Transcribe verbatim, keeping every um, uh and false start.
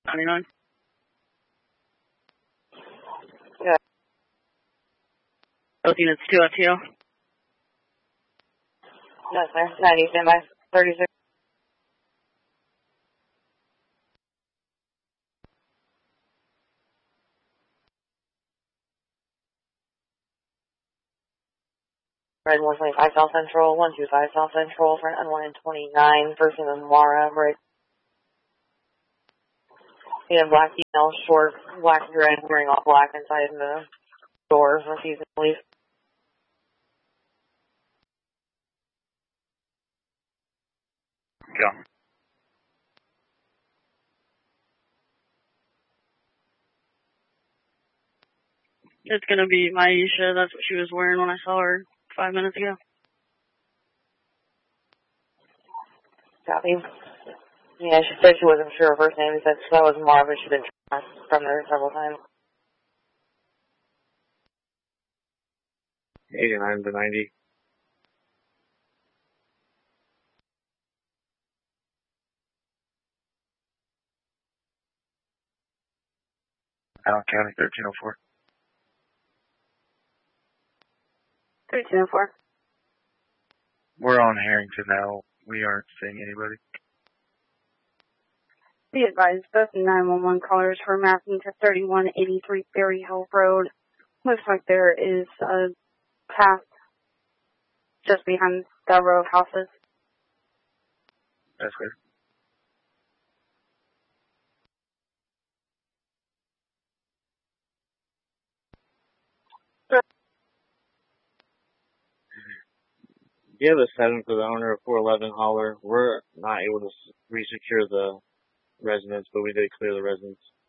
ninety-nine. Yeah. Both units two at T O. Yes, sir. ninety, stand by. thirty-six. Red one twenty-five South Central, one two five South Central, front on line twenty-nine, first name of Mara, right. Yeah, black female, short, black dread, wearing all black inside the doors, refusing to leave. Go. It's gonna be Maisha. That's what she was wearing when I saw her five minutes ago. Copy. Yeah, she said she wasn't sure her first name. She said that was Mara, but she'd been from there several times. eighty-nine to ninety. Allen County, thirteen oh four. thirteen oh four. We're on Harrington now. We aren't seeing anybody. Be advised, both nine one one callers were mapping to thirty-one eighty-three Berry Hill Road. Looks like there is a path just behind the row of houses. That's good. You have a seven for the owner of four eleven Holler. We're not able to re-secure the residence, but we did clear the residence.